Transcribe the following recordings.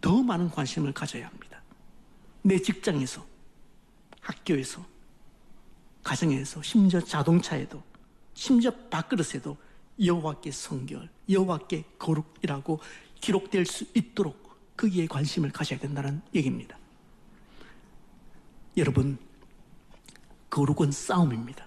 더 많은 관심을 가져야 합니다. 내 직장에서, 학교에서, 가정에서, 심지어 자동차에도, 심지어 밥그릇에도 여호와께 성결, 여호와께 거룩이라고 기록될 수 있도록 거기에 관심을 가져야 된다는 얘기입니다. 여러분, 거룩은 싸움입니다.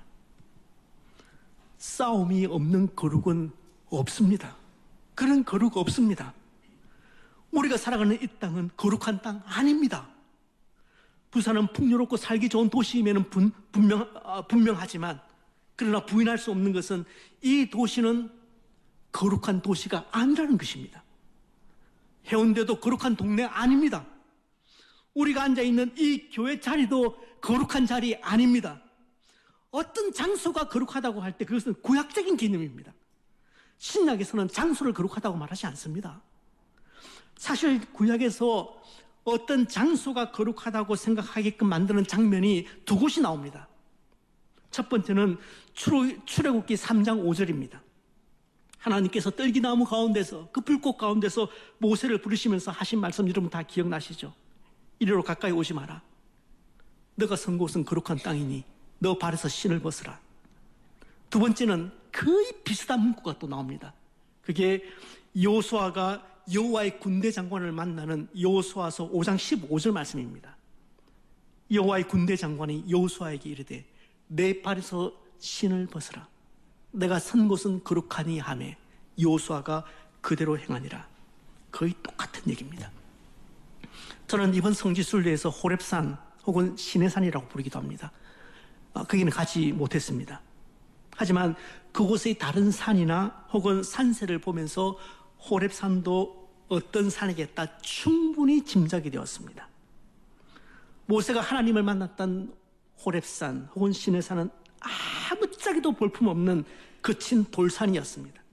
싸움이 없는 거룩은 없습니다. 그런 거룩 없습니다. 우리가 살아가는 이 땅은 거룩한 땅 아닙니다. 부산은 풍요롭고 살기 좋은 도시이면 분명하지만, 그러나 부인할 수 없는 것은 이 도시는 거룩한 도시가 아니라는 것입니다. 해운대도 거룩한 동네 아닙니다. 우리가 앉아있는 이 교회 자리도 거룩한 자리 아닙니다. 어떤 장소가 거룩하다고 할 때 그것은 구약적인 개념입니다. 신약에서는 장소를 거룩하다고 말하지 않습니다. 사실 구약에서 어떤 장소가 거룩하다고 생각하게끔 만드는 장면이 두 곳이 나옵니다. 첫 번째는 출애굽기 3장 5절입니다. 하나님께서 떨기나무 가운데서, 그 불꽃 가운데서 모세를 부르시면서 하신 말씀 여러분 다 기억나시죠? 이리로 가까이 오지 마라. 너가 선 곳은 거룩한 땅이니 너 발에서 신을 벗으라. 두 번째는 거의 비슷한 문구가 또 나옵니다. 그게 여호수아가 여호와의 군대 장관을 만나는 여호수아서 5장 15절 말씀입니다. 여호와의 군대 장관이 여호수아에게 이르되 내 발에서 신을 벗으라. 내가 선 곳은 거룩하니 하매 여호수아가 그대로 행하니라. 거의 똑같은 얘기입니다. 저는 이번 성지순례에서 호렙산 혹은 시내산이라고 부르기도 합니다. 거기는 가지 못했습니다. 하지만 그곳의 다른 산이나 혹은 산세를 보면서 호렙산도 어떤 산이겠다 충분히 짐작이 되었습니다. 모세가 하나님을 만났던 호렙산 혹은 시내산은 아무짝에도 볼품없는 거친 돌산이었습니다.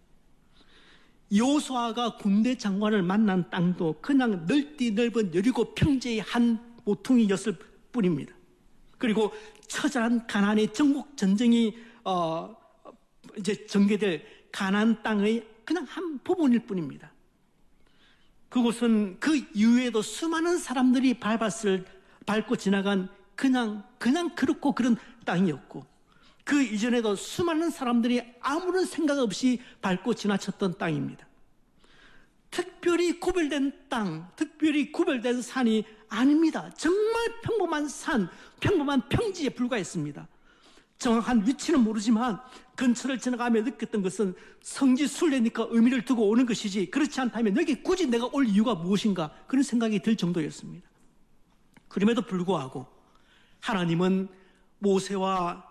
여호수아가 군대 장관을 만난 땅도 그냥 넓디 여리고 평지의 한 모퉁이였을 뿐입니다. 그리고 처절한 가나안의 전국 전쟁이 이제 전개될 가나안 땅의 그냥 한 부분일 뿐입니다. 그곳은 그 이후에도 수많은 사람들이 밟고 지나간 그냥 그렇고 그런 땅이었고, 그 이전에도 수많은 사람들이 아무런 생각 없이 밟고 지나쳤던 땅입니다. 특별히 구별된 땅, 특별히 구별된 산이 아닙니다. 정말 평범한 산, 평범한 평지에 불과했습니다. 정확한 위치는 모르지만 근처를 지나가며 느꼈던 것은 성지순례니까 의미를 두고 오는 것이지, 그렇지 않다면 여기 굳이 내가 올 이유가 무엇인가, 그런 생각이 들 정도였습니다. 그럼에도 불구하고 하나님은 모세와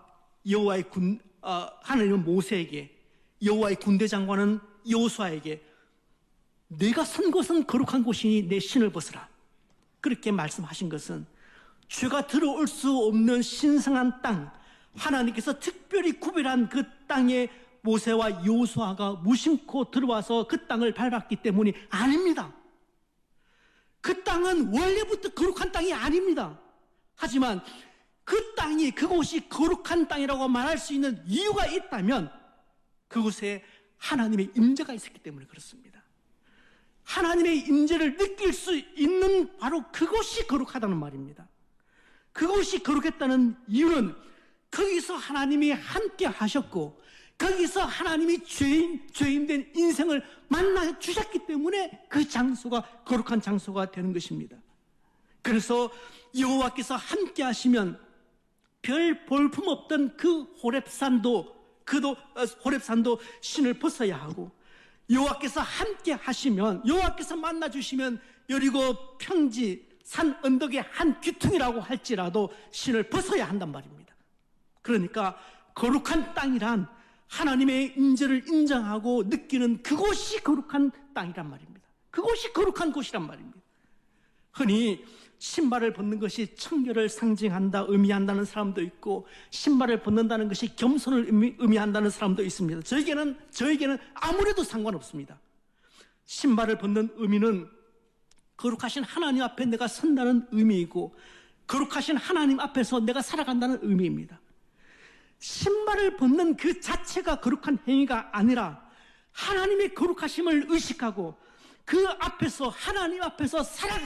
하나님은 모세에게, 여호와의 군대 장관은 여호수아에게 내가 선 곳은 거룩한 곳이니 내 신을 벗으라, 그렇게 말씀하신 것은 죄가 들어올 수 없는 신성한 땅, 하나님께서 특별히 구별한 그 땅에 모세와 여호수아가 무심코 들어와서 그 땅을 밟았기 때문이 아닙니다. 그 땅은 원래부터 거룩한 땅이 아닙니다. 하지만 그 땅이, 그곳이 거룩한 땅이라고 말할 수 있는 이유가 있다면 그곳에 하나님의 임재가 있었기 때문에 그렇습니다. 하나님의 임재를 느낄 수 있는 바로 그곳이 거룩하다는 말입니다. 그곳이 거룩했다는 이유는 거기서 하나님이 함께 하셨고, 거기서 하나님이 죄인된 인생을 만나 주셨기 때문에 그 장소가 거룩한 장소가 되는 것입니다. 그래서 여호와께서 함께 하시면 별 볼품 없던 그 호렙산도 신을 벗어야 하고, 여호와께서 함께 하시면, 여호와께서 만나 주시면 여리고 평지 산 언덕의 한 귀퉁이라고 할지라도 신을 벗어야 한단 말입니다. 그러니까 거룩한 땅이란 하나님의 임재를 인정하고 느끼는 그곳이 거룩한 땅이란 말입니다. 그곳이 거룩한 곳이란 말입니다. 흔히 신발을 벗는 것이 청결을 상징한다, 의미한다는 사람도 있고, 신발을 벗는다는 것이 겸손을 의미한다는 사람도 있습니다. 저에게는 아무래도 상관없습니다. 신발을 벗는 의미는 거룩하신 하나님 앞에 내가 선다는 의미이고, 거룩하신 하나님 앞에서 내가 살아간다는 의미입니다. 신발을 벗는 그 자체가 거룩한 행위가 아니라 하나님의 거룩하심을 의식하고 그 앞에서, 하나님 앞에서